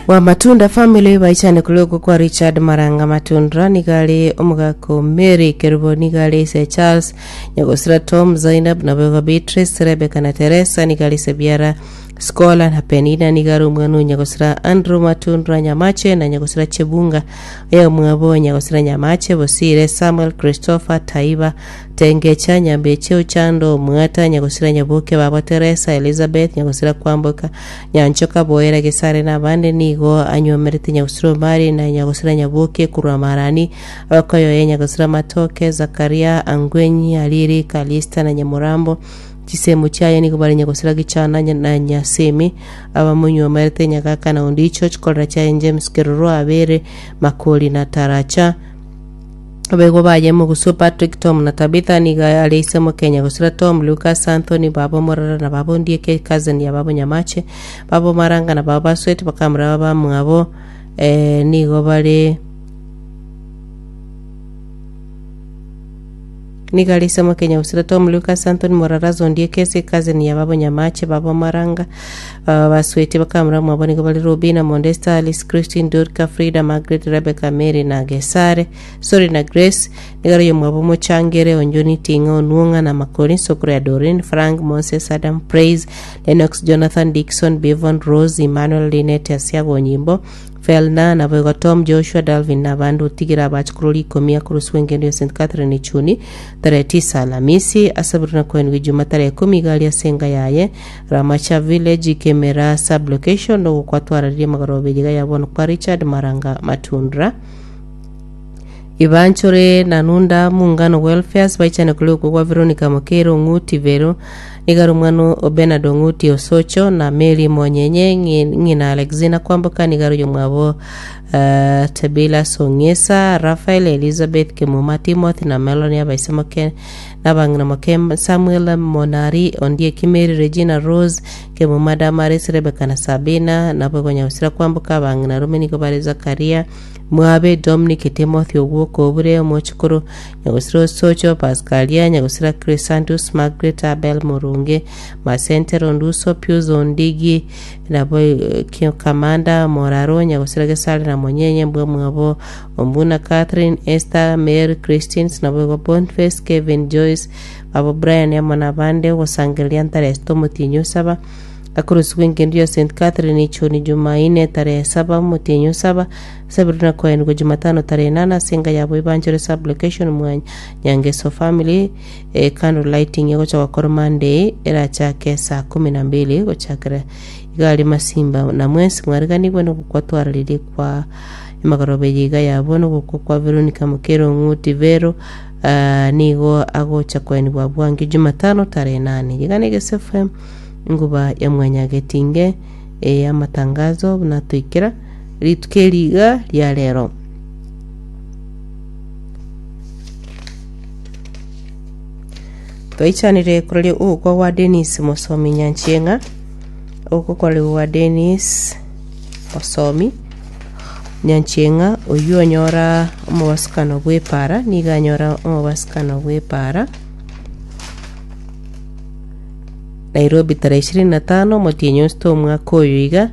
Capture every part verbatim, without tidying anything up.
wa Matunda family baichane kuloko kwa Richard Maranga Matunda nigali omugako Mary Kerubo nigali se Charles nyagosira Tom Zainab na bego Beatrice Rebecca na Teresa nigali se Biara Skola na Penina nigaru mwanu nyagosira Andrew Matunda Nyamache na nyagosira Chebunga ya mwabo nyagosira Nyamache Bosire Samuel Christopher Taiba Tengecha Nyambeche Uchando Mwata nyagosira Nyabuke baba Teresa Elizabeth nyagosira Kwamboka Nyanchoka Boera Gesare na bande nigo anyomerete nyagosira Mari na nyagosira Nyabuke Kuramarani abakoyo ye nyagosira Matoke Zakaria Angwenyi Aliri Kalista na Nyamurambo Kisemu chaye ni kubali nyagosira Gichana na Nyasemi abamunyo merete nyagaka na Undicho chikora chaye James Keroro Abere Makoli na Taracha Abego baje mu gusu Patrick Tom na Tabitha niga alisema Kenya gusira Tom Lucas Anthony babo Morara na babo ndiye ke cousin ya babo Nyamache babo Maranga na babo Sweet bakamra baba mwabo eh nigo bale niga alisema Kenya gusira Tom Lucas Anthony Morara zondie kese cousin ya babo Nyamache babo Maranga baba Sweet bakamra mwabo nigo bale Robina Mondesta Alice Christine Dorka Frida Margaret Rebecca Mary na Gesare sorry na Grace nigaro yo mwabo Mochangere Onjoni Tingo Nuonga na Makoni Sokre Dorin Frank Moses Adam Praise Lennox Jonathan Dixon Bevan Rose Emmanuel Linette Asiago Nyimbo Felna na bego Tom Joshua Dalvin na bandu tigira bachkuruli komia kuruswenge ndio Saint Catherine Chuni tarehe tisa Alhamisi asabrina kwenye Jumatatu kumi gali ya senga yaye Ramacha Village Kemera sub location ndo kwa twararie magarobe jiga yabona kwa Richard Maranga Matunda Ivanchore Nanunda Mungano Welfares baichane kuloko kwa Veronica Mokero Nguti Vero Nigaru mwanu Obenado Nguti Osocho na Mary Monyenye ngina Alexina Kwamboka nigaru yumwabo uh, Tabila Songesa Rafael Elizabeth Kemuma Timothy na Melanie abaisema ke nabangina Mokem Samuel Monari Ondie Kimeri Regina Rose Kemuma Damaris Rebecca na Sabina na bagonya usira Kwamboka bangina Romeni Kobale Zakaria Mwabe Dominic Timothy Ogwoko Obure Mochukuru Nyagusiro Socho Pascalia Nyagusira Crisantus Margaret Abel Murunge Masente Ronduso Pius Ondigi na boy Kio Kamanda Moraro Nyagusira Gesali na Monyenye Mbwa Mwabo Ombuna Catherine Esther Mary Christines na boy Boniface Kevin Joyce Babo Brian ya Manabande Wasangelian Taresto Mutinyo Saba Akurus Winkendio Saint Catherine Choni Jumaine tarehe saba Mutinyo Saba Sabrina Cohen go Jumatano tarehe nane Senga yabo Ibanjore sub location Mwanya Nyangeso family e, candle lighting yako cha Wakoromande era chake saa kumi na mbili go chakra igali Masimba na Mwesi mwarigani gweno kwa twaralili kwa magarobe jiga yabo no kwa Veronica Mokero Nguti Vero uh, nigo ago cha Cohen bwa Bwangi Jumatano tarehe nane jigane Gese F M nguba ya Mwanya Getinge e, ya matangazo na tuikira ritukeliga lya lero Toichanire kurali uko wa Dennis Musomi Nyanchenga uko kwa wa Dennis Musomi Nyanchenga uyu nyora omubasikano gwepara niga nyora omubasikano gwepara Nairobi tarehe ishirini na tano Motinyo sto mwaka uyiga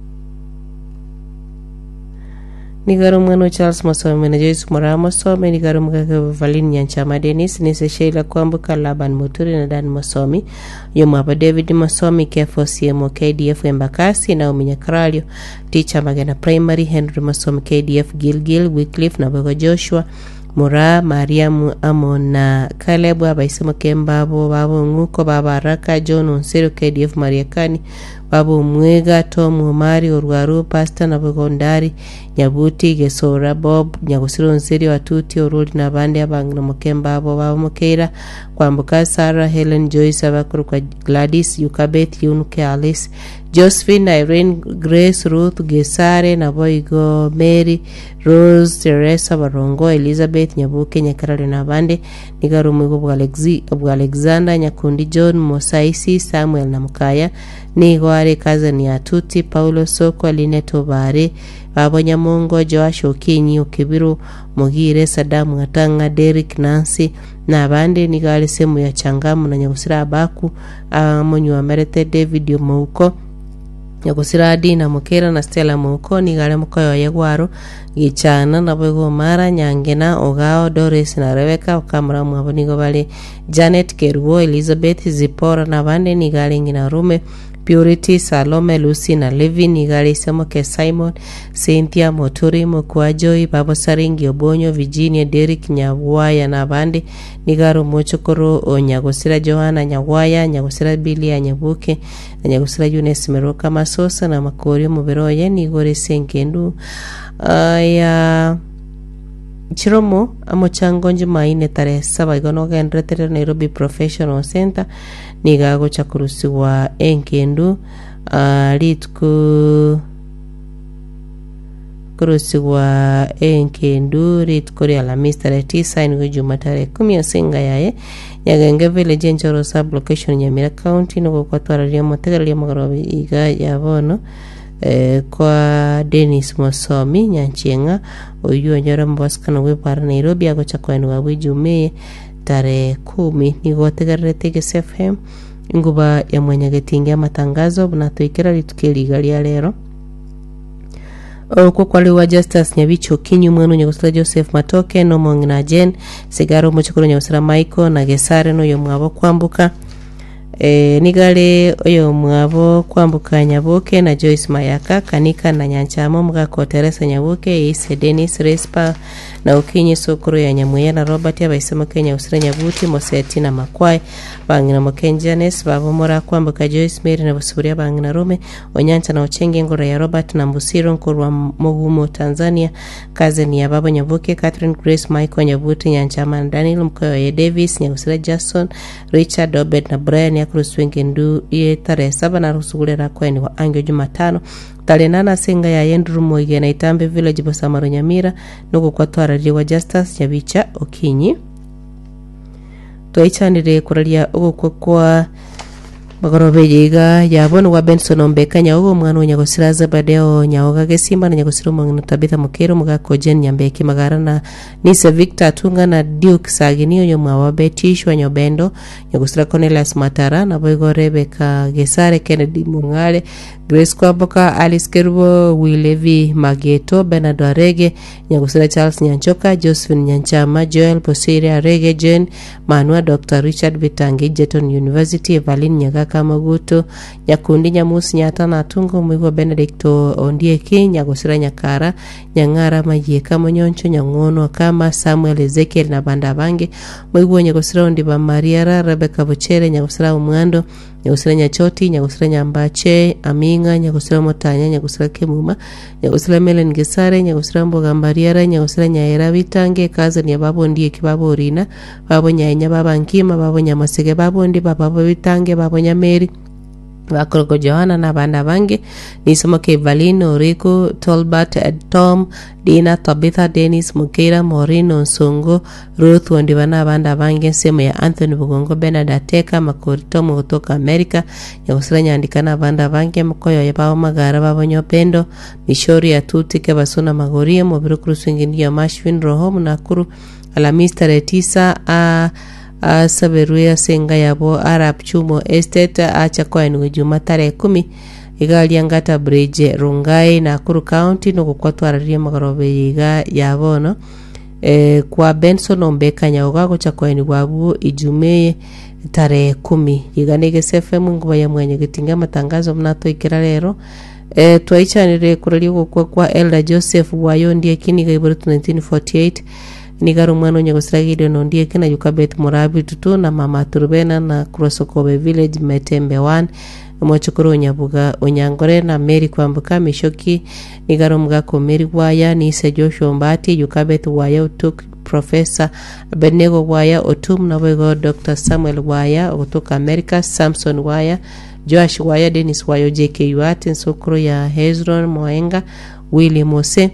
Nigaru mwano Charles Musomi na Joyce Murama Musomi Nigaru mwaka Valin Nyanchama Dennis Nise Sheila Kwambuka Laban Muturi na Dan Musomi Yomaba David Musomi Kefo C M O K D F Embakasi na Uminya Kralio Teacher Magana Primary Henry Musomi K D F Gilgil Wycliffe na Bego Joshua Mura Mariam Amona Caleb abaisema Kembabo babo Nguko baba Raka John Onsero K D F Mariakani babo Mwega Tom Omari Orwaru Pastor na Bogondari Nyabuti Gesora Bob Nyagusiro Onseri Watuti Oruli na bande abangina Mokembabo babo Mokeira Kwambuka Sarah Helen Joyce abakuru kwa Gladys Yukabeth Yunuke Alice Josephine Irene Grace Ruth Gesare na Boigo Mary Rose Teresa Barongo Elizabeth Nyabuke Nyakarale na bande Nigaru Mwigo bwa Alexander Nyakundi John Mosaisi Samuel na Mukaya Nigware kazani ya Tuti Paulo Soko Lineto Bare Babo Nyamongo Joash Okinyi Okibiru Mugire Sadamu Ngatanga Derek Nancy na bande nigale semu ya Changamu na Nyagusira Abaku Amonyu Amerete David Yomouko nyagusira Dina Mukera na Stella Muko nigale mukoyo yegwaro gichana nabego mara Nyangena Ogao Doris na Rebecca Okamra mwabonigo bali Janet Keruo Elizabeth Zipora na bande nigale ngina rume Purity Salome Lucy na Levi nigale Samoke Simon Cynthia Moturi Mokwajoy Babo Saringi Obonyo Virginia Derek Nyawaya na bande nigaro Mochokoro Onyagusira Johanna Nyawaya Nyagusira Billy Nyabuke Nyagusira Yunes Meroka Masosa na Makori Muberoye nigore Senkendu ya Chiromo amochangonje maine tare saba igono genretere Nairobi Professional Center nigago chakurusiwa enkendu uh, litku kurusiwa enkendu litkuri ala Mister Tisa ni Jumatare kumi osenga yaye Nyagenge Village Njoro Sub Location Nyamira County no kwa twara lya motega lya magorobi iga yabono eh, kwa Dennis Mosomi Nyanchenga uyu nyora mbaskana we para Nairobi ago chakwani wa Jume tare kumi ni gotegare tege F M nguba ya mwenye getinga matangazo bunatoikira litukeliga lya lero kwa kwali wa Justus Nyabicho Kinyu mwenu Nyagusira Joseph Matoke no mongina Jen Sigaro Mochokoro Nyagusira Michael na Gesare no yomwabo kwambuka e, nigale oyo mwabo kwambuka Nyaboke na Joyce Mayaka Kanika na Nyanchamo Mgako Teresa Nyaboke Ise Dennis Respa na Ukinyi Sokoro ya Nyamuya na Robert ya Baisemo Kenya Nyagusira Nyabuti Moseti na Makwai bangina Mokenjanes babo mora kwambuka Joyce Mary na Busuria bangina Rome Onyancha na Ochenge ngoro ya Robert na Mbusiro nkorwa Mogumo Tanzania kaze ni ya babo Nyabuke Catherine Grace Michael Nyabuti Nyanchama Daniel Mkoyo ya Davis Nyagusira Jason Richard Obed na Brian ya Kruswenge ndu ye tare saba na rusugulera kweni wa Angyo Jumatano tale nana senga ya Yendru Moige na Itambe Village Bosamaro Nyamira nuko kwa twara liwa Justus Nyabicha Okinyi tuaichanire kuralia ugo kwa kwa magorobe yiga yabona wa Benson Ombeka nyawo mwana Nyagusira Zabadeo nyawoga gesimba na Nyagusira mwana Tabitha Mukero muga Kojen Nyambeki magara na Nise Victor Tunga na Duke Sagini yo mwa Betishwa Nyobendo Nyagusira Cornelius Matara na boygo Rebecca Gesare Kennedy Mungale Grace Kwaboka Alice Kerubo Wilevi Mageto Bernard Arege Nyagusira Charles Nyanchoka Josephine Nyanchama Joel Posire Arege Jen Manua Doctor Richard Bitangi Jeton University Evelyn Nyagaka Maguto Nyakundi Nyamusi Nyata na Tungo Mwigo Benedicto Ondieki Nyagusira Nyakara Nyangara Majeka Monyoncho Nyangono kama Samuel Ezekiel na Banda Bange Mwigo Nyagusira Ondiba Mariara Rebecca Buchere Nyagusira Umwando Nyagusira Nyachoti Nyagusira Nyambache Aminga Nyagusira Motanya Nyagusira Kemuma Nyagusira Melen Gesare Nyagusira Mboga Mbariara Nyagusira Nyaera Bitange kaza ni babo ndiye kibabo rina babo Nyanya baba Nkima babo Nyamasege babo ndi babo Bitange babo Nyameri Bakorogo Johanna na banda bange Nisomoke Valino Rico Tolbert Tom Dina Tabitha Dennis Mukera Morino Nsongo Ruth Wandibana banda bange semo ya Anthony Bugongo Benadateka Makorito kutoka Amerika Nyagusira Nyandikana banda bange mkoyo ya bao magara babo Nyopendo Mishori ya Tutike Basuna Magoria Mobiru Krusungi ndiyo Mashwin Roho Nakuru Alamista Tisa a Uh, Saberuya senga yabo Arab Chumo Estate acha kwa enu Jumatare kumi igali Angata Bridge Rungai na Nakuru County nuko kwa twararia magorobe yiga yabono e, kwa Benson Ombeka nyawoga ko chakwa enu wabu ijume tare kumi yiganege F M nguba ya mwenye gitinga matangazo mnato ikira rero e, tuaichanire kuraliyo kwa kwa Elder Joseph wayo ndiye kiniga iburu nineteen forty-eight Nigaro mwano Nyagusira Gideon ndiye kina Yukabet Murabi tutu na Mama Turbena na Kurosokobe Village Metembe one Mochokoro Nyabuga Onyangore na Mary Kwambuka Mishoki Nigaro Mgako Mary Waya Nise Joshua Mbati Yukabet Waya utuk Professor Benego Waya Otum na wego Doctor Samuel Waya utoka America Samson Waya Josh Waya Dennis Waya J K Uat Nsokoro ya Hezron Moenga William Mose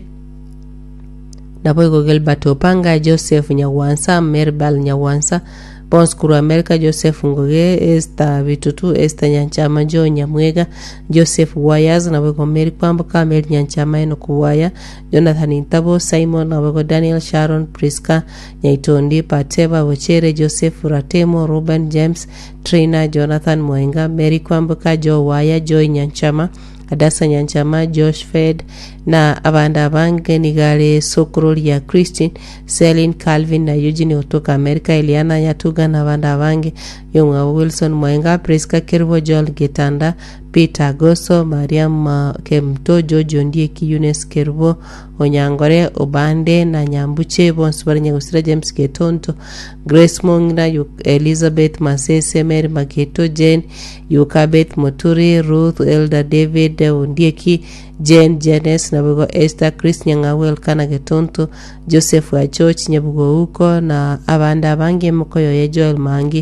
na boygo Gilbert Opanga Joseph Nyawansa Merbal Nyawansa Bons Kuru America Joseph Ngoge Esther Bitutu Esther Nyanchama Jo Nyamwega Joseph Wayaz na boygo Mary Kwambuka Mary Nyanchama eno kuwaya Jonathan Intabo Simon na boygo Daniel Sharon Priska Nyaitondi Pateba Wochere Joseph Ratemo Ruben James Trina Jonathan Mwenga Mary Kwambuka Jo Waya Joy Nyanchama Adasa Nyanchama, Josh Fed na abanda abange nigale Sokoro ya Christine, Celine Calvin na Eugene kutoka Amerika, Eliana Yatuga na abanda abange Yonga Wilson Mwenga, Priska Kirvo, Joel Getanda, Peter Goso, Mariam Kemto, Jojo Ndieki, Younes Kirvo, Onyangore Obande na Nyambuche bonsu bari Nyagusira James Getonto, Grace Mongna, Elizabeth Masese, Mary Mageto, Jane Yukabeth Moturi, Ruth Elder David Ondieki, Jane Janes na bugo Esther Chris Nyangawel kana Getonto, Joseph wa Church nyabugo uko na abanda abange mukoyo ye Joel Mangi,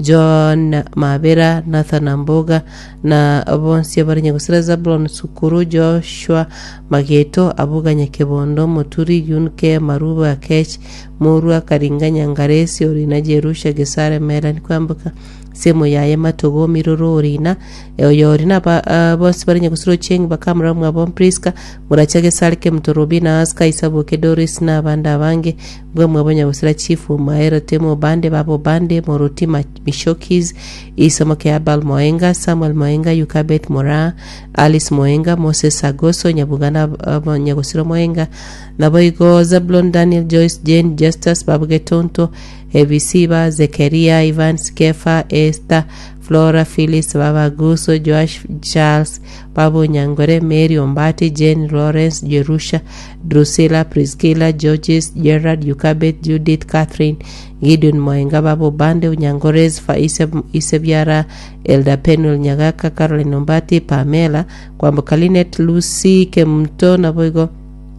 John Mabera, Nathan Amboga na bonsi bari Nyagusira Zablon Sukuru, Joshua Mageto, Abuga Nyakebondo, Moturi Yunke, Maruba Kech, Murua Karinganya Ngaresi, Orina Jerusha Gesare Melan kwambuka semo yaye matogo miroro orina yorina ba uh, bonsi bari Nyagusiro cheng bakamra mwa bon Priska murachage salke mtorobina aska isaboke Doris na banda bange bwe mwa Nyagusira chifu maera temo bande babo bande moroti mishokiz isamoke Abal Moenga, Samuel Moenga, Yukabeth Mora, Alice Moenga, Moses Agoso Nyabugana uh, Nyagusiro Moenga na boigo Zablon Daniel Joyce Jane Justus Babu Getonto Evisiba Zekaria Evans Kefa Esther Flora Phyllis Baba Guso Josh Charles Babu Nyangore Mary Ombati Jane Lawrence Jerusha Drusilla Priscilla Georges Gerard Yukabeth Judith Catherine Gideon Moenga Babu Bande Nyangores Fa Isebiara Elda Penel Nyagaka Caroline Ombati Pamela Kwambukalinet Lucy Kemto na boigo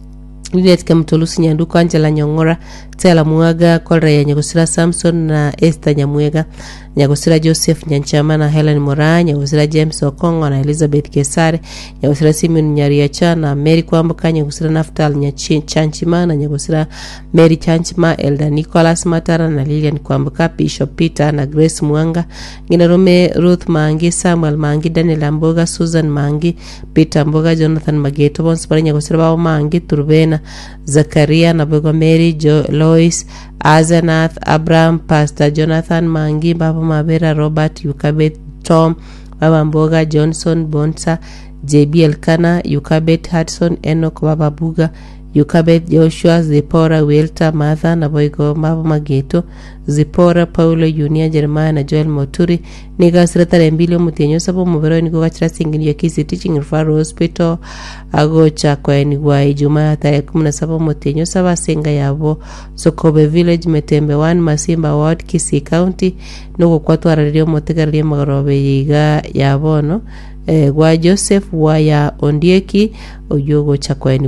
Linet Kemtolusi Nyanduko Angela Nyongora Tela Muaga Kolra ya Nyagusira Samson na Esther Nyamwega, Nyagusira Joseph Nyanchama na Helen Mora, Nyagusira James Okongo na Elizabeth Kesare, Nyagusira Simon Nyariacha na Mary Kwambuka, Nyagusira Naftal Nyachanchima na Nyagusira Mary Chanchima, Elda Nicholas Matara na Lilian Kwambuka, Bishop Peter na Grace Mwanga, Ginarume Ruth Mangi, Samuel Mangi, Daniel Amboga, Susan Mangi, Peter Mboga, Jonathan Mageto, Bonsipari Nyagusira Bao Mangi, Turbena, Zakaria na Bogo Mary, Jo Lois, Azanath, Abraham, Pastor Jonathan Mangi, Baba Mabera, Robert, Yukabeth, Tom, Baba Mboga, Johnson, Bonsa, J B Elkana, Yukabeth, Hudson, Enoch, Baba Buga, Yukabeth, Joshua, Zipora, Wilta, Martha, na Boigo, Baba Mageto, Zipora, Paulo, Junia, Jeremiah, na Joel Moturi, Niga Srata Rembilio Mutenyo, Sabo Mubero, Nigo Gachira Singing Yakisi Teaching Referral Hospital, Ago Chakwa, Nigwa, Ijuma, Tare Kumuna Sabo Mutenyo, Saba Senga Yabo, Sokobe Village, Metembe one, Masimba Ward, Kisii County, Nugo Kwatu Radio Motega Ria Magarobe Yiga Yabo, no? Eh, Gwa Joseph, Waya Ondieki, Oyogo Chakwa,